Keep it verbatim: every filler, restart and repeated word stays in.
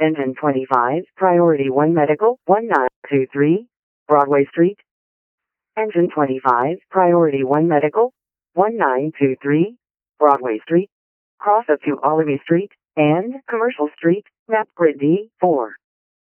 Engine twenty-five, Priority one Medical, one nine two three, Broadway Street. Engine twenty-five, Priority one Medical, one nine two three, Broadway Street. Cross up to Olivey Street and Commercial Street, map grid D four.